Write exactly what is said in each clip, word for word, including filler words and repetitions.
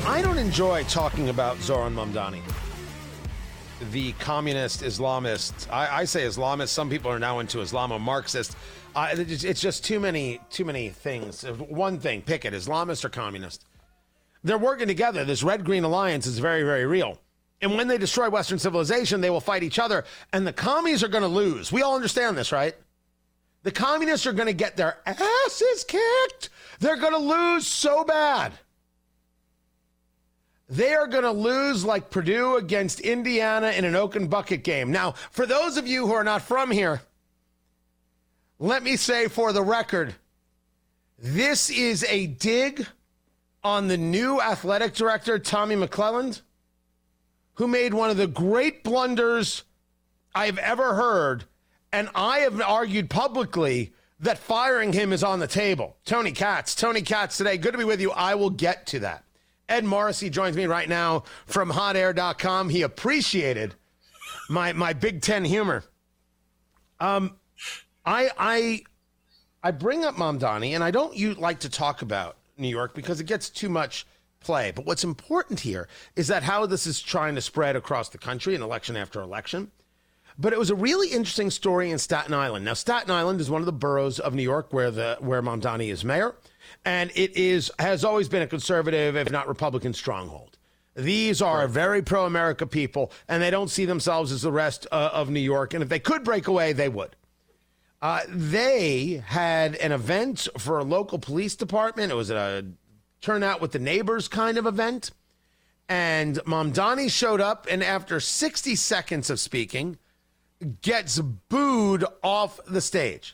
I don't enjoy talking about Zoran Mamdani, the communist Islamist. I, I say Islamist. Some people are now into Islamo-Marxist. Uh, it's, it's just too many, too many things. One thing, pick it, Islamist or communist. They're working together. This red-green alliance is very, very real. And when they destroy Western civilization, they will fight each other. And the commies are going to lose. We all understand this, right? The communists are going to get their asses kicked. They're going to lose so bad. They are going to lose like Purdue against Indiana in an Oaken bucket game. Now, for those of you who are not from here, let me say for the record, this is a dig on the new athletic director, Tommy McClelland, who made one of the great blunders I've ever heard, and I have argued publicly that firing him is on the table. Tony Katz. Tony Katz today. Good to be with you. I will get to that. Ed Morrissey joins me right now from hot air dot com. He appreciated my my Big Ten humor. Um, I I I bring up Mamdani, and I don't you like to talk about New York because it gets too much play. But what's important here is that how this is trying to spread across the country, in election after election. But it was a really interesting story in Staten Island. Now, Staten Island is one of the boroughs of New York where the where Mamdani is mayor. And it is has always been a conservative, if not Republican, stronghold. These are right. Very pro-America people, and they don't see themselves as the rest uh, of New York. And if they could break away, they would. Uh, they had an event for a local police department. It was a turnout with the neighbors kind of event. And Mamdani showed up, and after sixty seconds of speaking, gets booed off the stage.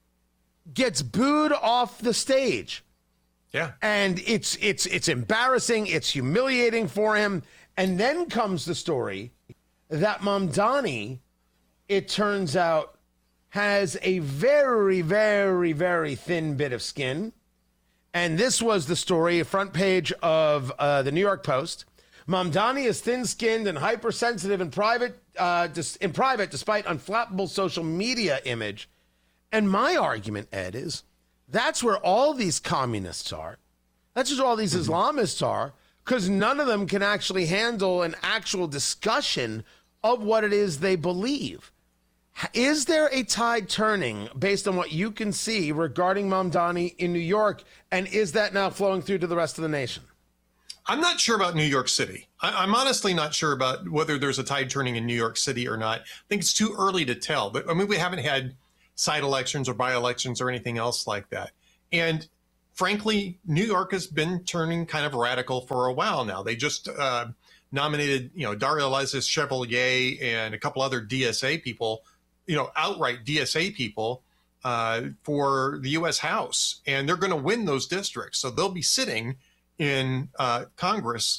Gets booed off the stage. Yeah. And it's it's it's embarrassing, it's humiliating for him. And then comes the story that Mamdani, it turns out, has a very, very, very thin bit of skin. And this was the story, front page of uh, the New York Post. Mamdani is thin-skinned and hypersensitive in private, uh, dis- in private, despite unflappable social media image. And my argument, Ed, is that's where all these communists are. That's just all these mm-hmm. Islamists are, because none of them can actually handle an actual discussion of what it is they believe. Is there a tide turning based on what you can see regarding Mamdani in New York, and is that now flowing through to the rest of the nation? I'm not sure about New York City. I, I'm honestly not sure about whether there's a tide turning in New York City or not. I think it's too early to tell. But I mean, we haven't had side elections or by-elections or anything else like that. And frankly, New York has been turning kind of radical for a while now. They just uh, nominated, you know, Daria Eliza Chevalier and a couple other D S A people, you know, outright D S A people uh, for the U S House. And they're going to win those districts. So they'll be sitting in uh, Congress